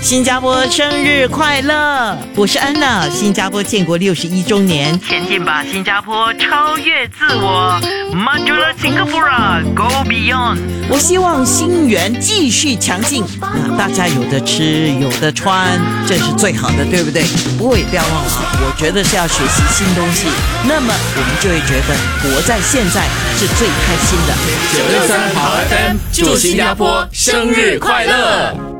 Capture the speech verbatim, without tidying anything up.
新加坡生日快乐！我是安娜。新加坡建国六十一周年，前进吧，新加坡，超越自我 ，Majulah Singapura Go Beyond。我希望新园继续强劲，那大家有的吃，有的穿，这是最好的，对不对？不过也不要忘了，我觉得是要学习新东西，那么我们就会觉得活在现在是最开心的。 九六三好 F M， 祝新加坡生日快乐！